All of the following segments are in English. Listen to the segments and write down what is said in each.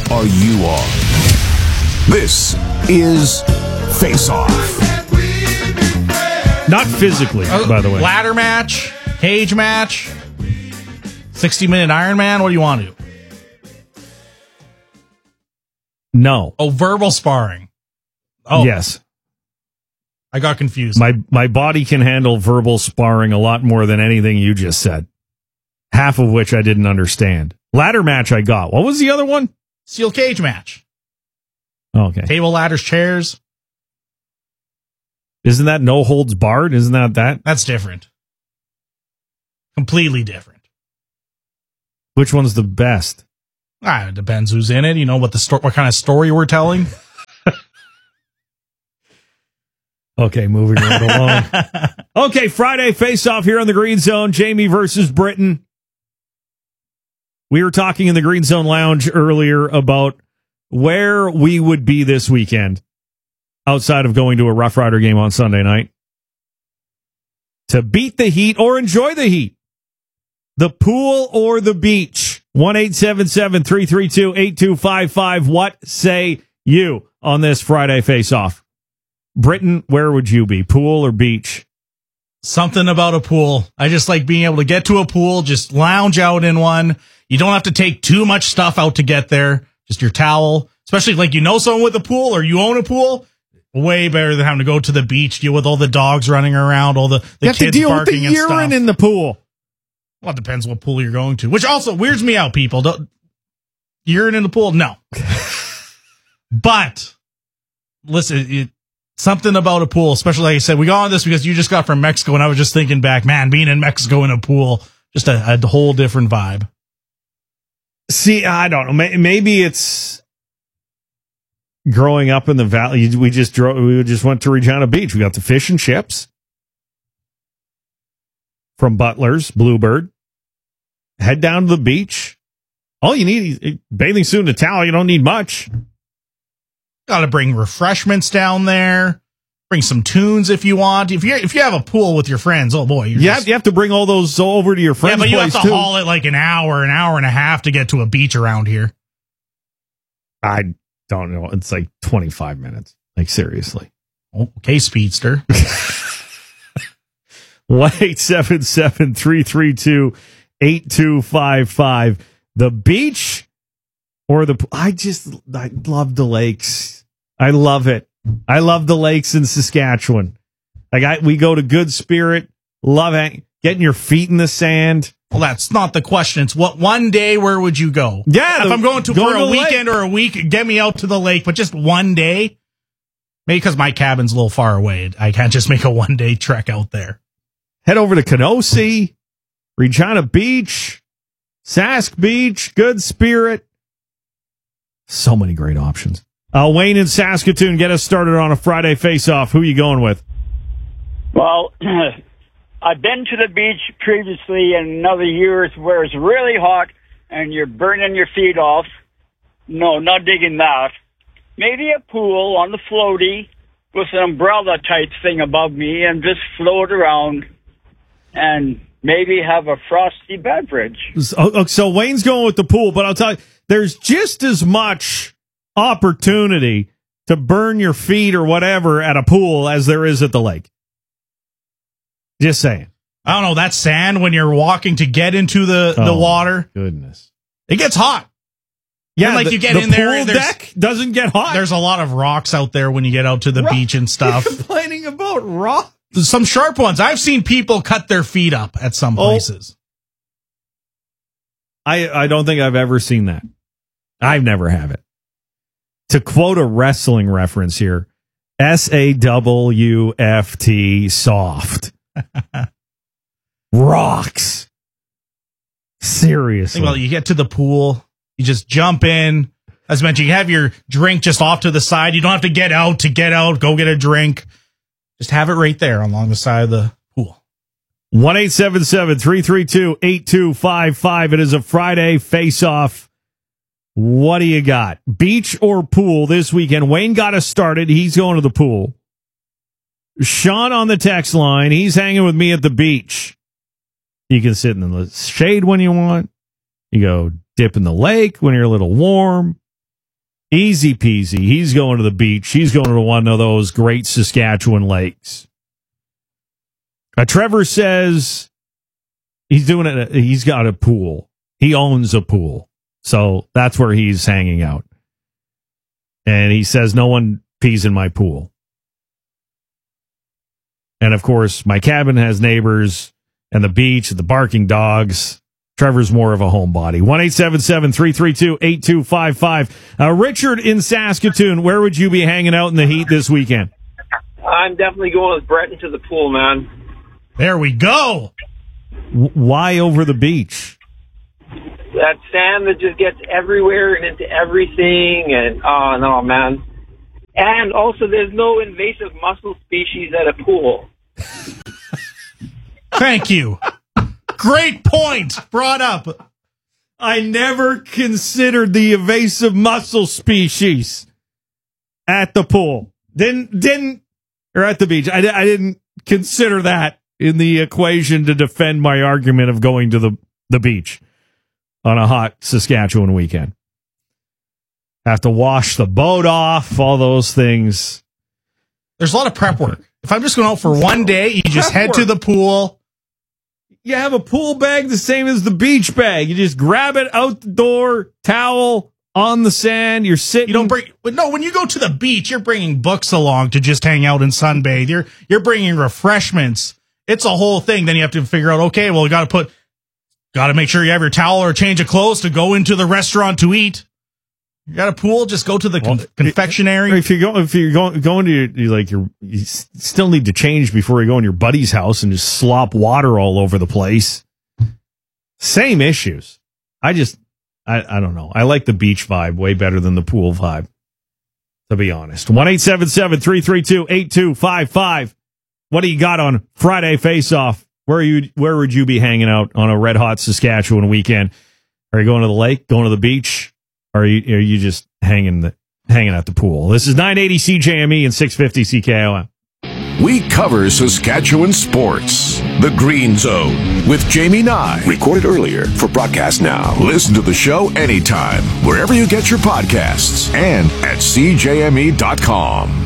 are you on? This is Face Off. Not physically, by the way. Ladder match, cage match, 60-minute Iron Man. What do you want to do? No. Oh, verbal sparring. Oh, Yes. I got confused. My body can handle verbal sparring a lot more than anything you just said. Half of which I didn't understand. Ladder match I got. What was the other one? Steel cage match. Okay. Table, ladders, chairs. Isn't that no holds barred? Isn't that? That's different. Completely different. Which one's the best? It depends who's in it. You know what kind of story we're telling. Okay, moving right along. Okay, Friday face-off here on the Green Zone. Jamie versus Britain. We were talking in the Green Zone Lounge earlier about where we would be this weekend outside of going to a Rough Rider game on Sunday night to beat the heat or enjoy the heat. The pool or the beach. 1-877-332-8255. What say you on this Friday face-off? Britain, where would you be? Pool or beach? Something about a pool. I just like being able to get to a pool, just lounge out in one. You don't have to take too much stuff out to get there. Just your towel. Especially like someone with a pool or you own a pool. Way better than having to go to the beach, deal with all the dogs running around, all the you have kids to deal barking with the and urine stuff. in the pool. Well, it depends what pool you're going to. Which also weirds me out, people. Urine in the pool? No. But, listen, something about a pool, especially like I said, we got on this because you just got from Mexico, and I was just thinking back, man, being in Mexico in a pool, just a whole different vibe. See, I don't know. Maybe it's growing up in the valley. We just went to Regina Beach. We got the fish and chips from Butler's, Bluebird. Head down to the beach. All you need is a bathing suit and a towel. You don't need much. Got to bring refreshments down there. Bring some tunes if you want. If you have a pool with your friends, oh boy, you have to bring all those over to your friends' place. Yeah, but you have to haul it like an hour and a half to get to a beach around here. I don't know. It's like 25 minutes. Like seriously. Okay, speedster. 1-877-332-8255. The beach or the... I love the lakes. I love it. I love the lakes in Saskatchewan. We go to Good Spirit. Love getting your feet in the sand. Well, that's not the question. It's what one day, where would you go? Yeah. If I'm going for a weekend or a week, get me out to the lake, but just one day. Maybe because my cabin's a little far away. I can't just make a one-day trek out there. Head over to Kenosha, Regina Beach, Sask Beach, Good Spirit. So many great options. Wayne in Saskatoon, get us started on a Friday face-off. Who are you going with? Well, I've been to the beach previously in other years where it's really hot and you're burning your feet off. No, not digging that. Maybe a pool on the floaty with an umbrella type thing above me and just float around and maybe have a frosty beverage. So Wayne's going with the pool, but I'll tell you, there's just as much opportunity to burn your feet or whatever at a pool as there is at the lake. Just saying. I don't know, that sand when you're walking to get into the water. Goodness. It gets hot. Yeah, and you get in there. The pool deck doesn't get hot. There's a lot of rocks out there when you get out to the beach and stuff. You're complaining about rocks? Some sharp ones. I've seen people cut their feet up at some places. I don't think I've ever seen that. I've never have it. To quote a wrestling reference here, SAWFT, soft. Rocks. Seriously. Well, you get to the pool, you just jump in. As mentioned, you have your drink just off to the side. You don't have to get out, go get a drink. Just have it right there along the side of the pool. 1-877-332-8255. It is a Friday face-off. What do you got? Beach or pool this weekend? Wayne got us started. He's going to the pool. Sean on the text line. He's hanging with me at the beach. You can sit in the shade when you want. You go dip in the lake when you're a little warm. Easy peasy. He's going to the beach. She's going to one of those great Saskatchewan lakes. Trevor says he's doing it. He's got a pool. He owns a pool. So that's where he's hanging out. And he says, no one pees in my pool. And of course, my cabin has neighbors and the beach and the barking dogs. Trevor's more of a homebody. 1-877-332-8255. Richard in Saskatoon, where would you be hanging out in the heat this weekend? I'm definitely going with Breton to the pool, man. There we go. Why over the beach? That sand that just gets everywhere and into everything, and oh no, man. And also, there's no invasive mussel species at a pool. Thank you. Great point brought up. I never considered the invasive mussel species at the pool. Didn't or at the beach. I didn't consider that in the equation to defend my argument of going to the beach on a hot Saskatchewan weekend. Have to wash the boat off, all those things. There's a lot of prep work. If I'm just going out for one day, you just head to the pool. You have a pool bag the same as the beach bag. You just grab it out the door, towel on the sand. You're sitting. You don't bring. No, when you go to the beach, you're bringing books along to just hang out and sunbathe. You're bringing refreshments. It's a whole thing. Then you have to figure out. Okay, well, you got to make sure you have your towel or change of clothes to go into the restaurant to eat. You got a pool? Just go to the confectionery. If you're going to you still need to change before you go in your buddy's house and just slop water all over the place. Same issues. I don't know. I like the beach vibe way better than the pool vibe, to be honest. 1-877-332-8255. What do you got on Friday Face-Off? Where would you be hanging out on a red hot Saskatchewan weekend? Are you going to the lake? Going to the beach? Or are you just hanging at the pool? This is 980 CJME and 650 CKOM. We cover Saskatchewan sports. The Green Zone with Jamie Nye. Recorded earlier for broadcast now. Listen to the show anytime, wherever you get your podcasts, and at CJME.com.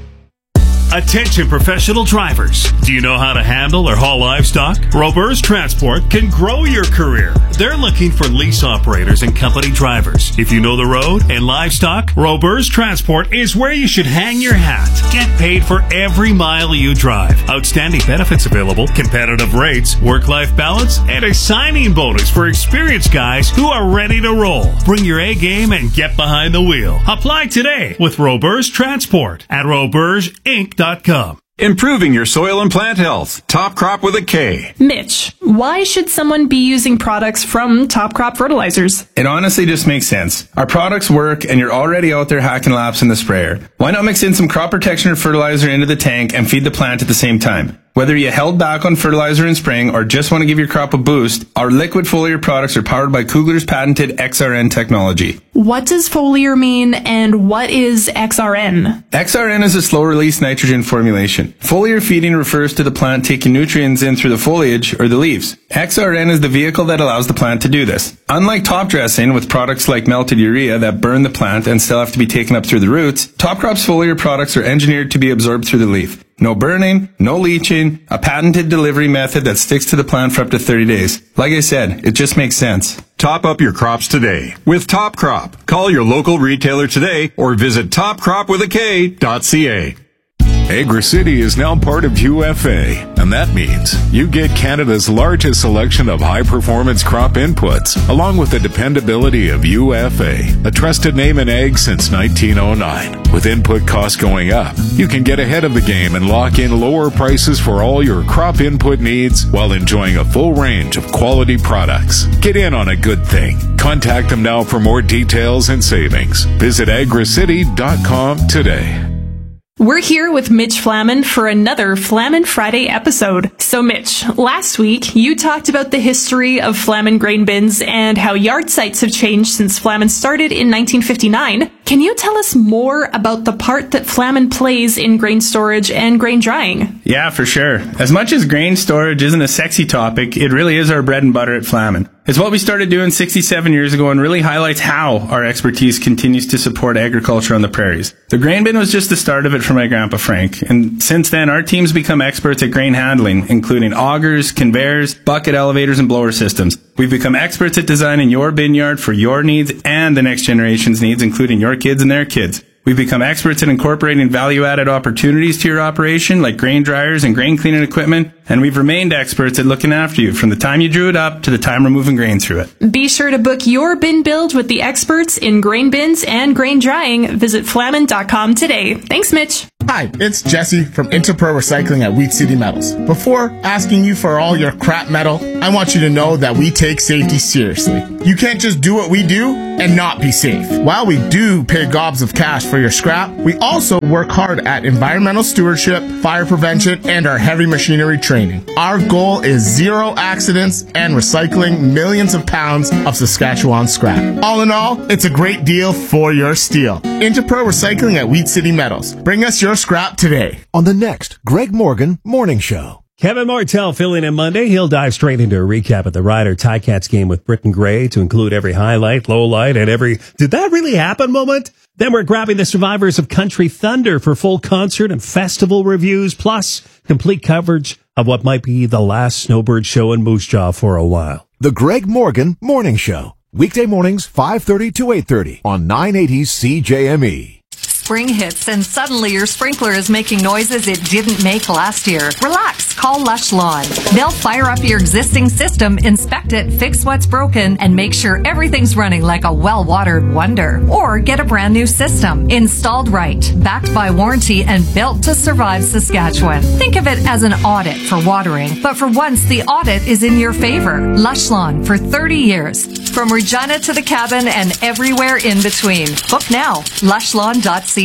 Attention professional drivers. Do you know how to handle or haul livestock? Roberts Transport can grow your career. They're looking for lease operators and company drivers. If you know the road and livestock, Roberts Transport is where you should hang your hat. Get paid for every mile you drive. Outstanding benefits available, competitive rates, work-life balance, and a signing bonus for experienced guys who are ready to roll. Bring your A game and get behind the wheel. Apply today with Roberts Transport at robertsinc.com. Improving your soil and plant health. Top Crop with a K. Mitch, why should someone be using products from Top Crop Fertilizers? It honestly just makes sense. Our products work and you're already out there hacking laps in the sprayer. Why not mix in some crop protection or fertilizer into the tank and feed the plant at the same time? Whether you held back on fertilizer in spring or just want to give your crop a boost, our liquid foliar products are powered by Kugler's patented XRN technology. What does foliar mean and what is XRN? XRN is a slow-release nitrogen formulation. Foliar feeding refers to the plant taking nutrients in through the foliage or the leaves. XRN is the vehicle that allows the plant to do this. Unlike top dressing with products like melted urea that burn the plant and still have to be taken up through the roots, Top Crop's foliar products are engineered to be absorbed through the leaf. No burning, no leaching, a patented delivery method that sticks to the plant for up to 30 days. Like I said, it just makes sense. Top up your crops today with Top Crop. Call your local retailer today or visit topcropwithak.ca. Agri-City is now part of UFA, and that means you get Canada's largest selection of high-performance crop inputs, along with the dependability of UFA, a trusted name in ag since 1909. With input costs going up, you can get ahead of the game and lock in lower prices for all your crop input needs while enjoying a full range of quality products. Get in on a good thing. Contact them now for more details and savings. Visit agricity.com today. We're here with Mitch Flaman for another Flaman Friday episode. So Mitch, last week you talked about the history of Flaman grain bins and how yard sites have changed since Flaman started in 1959. Can you tell us more about the part that Flaman plays in grain storage and grain drying? Yeah, for sure. As much as grain storage isn't a sexy topic, it really is our bread and butter at Flaman. It's what we started doing 67 years ago and really highlights how our expertise continues to support agriculture on the prairies. The grain bin was just the start of it for my grandpa Frank, and since then our team's become experts at grain handling, including augers, conveyors, bucket elevators, and blower systems. We've become experts at designing your bin yard for your needs and the next generation's needs, including your kids and their kids. We've become experts at incorporating value-added opportunities to your operation, like grain dryers and grain cleaning equipment, and we've remained experts at looking after you from the time you drew it up to the time we're moving grain through it. Be sure to book your bin build with the experts in grain bins and grain drying. Visit Flamin.com today. Thanks, Mitch. Hi, it's Jesse from Interpro Recycling at Wheat City Metals. Before asking you for all your crap metal, I want you to know that we take safety seriously. You can't just do what we do and not be safe. While we do pay gobs of cash for your scrap, we also work hard at environmental stewardship, fire prevention, and our heavy machinery training. Our goal is zero accidents and recycling millions of pounds of Saskatchewan scrap. All in all, it's a great deal for your steel. Interpro Recycling at Wheat City Metals. Bring us your scrap today. On the next Greg Morgan Morning Show. Kevin Martell filling in Monday. He'll dive straight into a recap of the Ryder Ticats game with Britton Gray to include every highlight, low light, and every "did that really happen" moment. Then we're grabbing the survivors of Country Thunder for full concert and festival reviews, plus complete coverage of what might be the last snowbird show in Moose Jaw for a while. The Greg Morgan Morning Show. Weekday mornings, 5:30 to 8:30 on 980 CJME. Spring hits and suddenly your sprinkler is making noises it didn't make last year. Relax, call Lush Lawn. They'll fire up your existing system, inspect it, fix what's broken, and make sure everything's running like a well-watered wonder. Or get a brand new system, installed right, backed by warranty, and built to survive Saskatchewan. Think of it as an audit for watering, but for once the audit is in your favor. Lush Lawn for 30 years. From Regina to the cabin and everywhere in between. Book now, lushlawn.ca.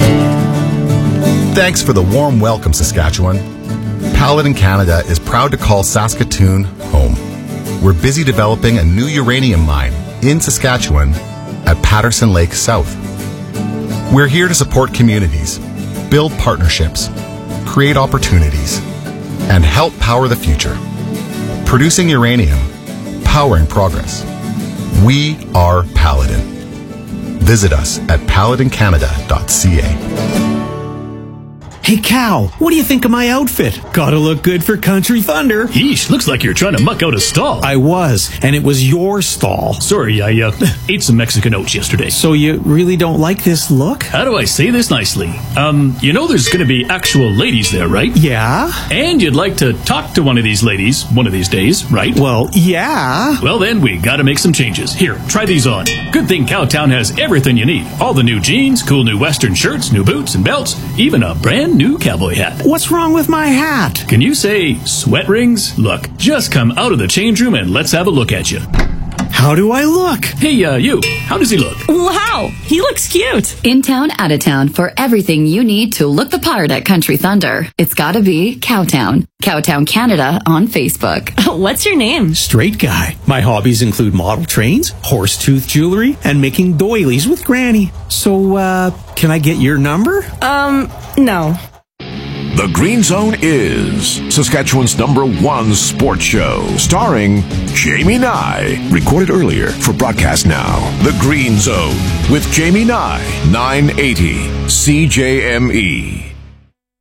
Thanks for the warm welcome, Saskatchewan. Paladin Canada is proud to call Saskatoon home. We're busy developing a new uranium mine in Saskatchewan at Patterson Lake South. We're here to support communities, build partnerships, create opportunities, and help power the future. Producing uranium, powering progress. We are Paladin. Visit us at paladincanada.ca. Hey, Cal, what do you think of my outfit? Gotta look good for Country Thunder. Yeesh, looks like you're trying to muck out a stall. I was, and it was your stall. Sorry, I ate some Mexican oats yesterday. So you really don't like this look? How do I say this nicely? You know there's gonna be actual ladies there, right? Yeah. And you'd like to talk to one of these ladies one of these days, right? Well, yeah. Well then, we gotta make some changes. Here, try these on. Good thing Cowtown has everything you need. All the new jeans, cool new western shirts, new boots and belts, even a brand new cowboy hat. What's wrong with my hat? Can you say sweat rings? Look, just come out of the change room and let's have a look at you. How do I look? Hey, you. How does he look? Wow, he looks cute. In town, out of town, for everything you need to look the part at Country Thunder. It's gotta be Cowtown. Cowtown Canada on Facebook. What's your name? Straight guy. My hobbies include model trains, horse-tooth jewelry, and making doilies with Granny. So, can I get your number? No. The Green Zone is Saskatchewan's #1 sports show, starring Jamie Nye. Recorded earlier for broadcast now. The Green Zone with Jamie Nye, 980 CJME.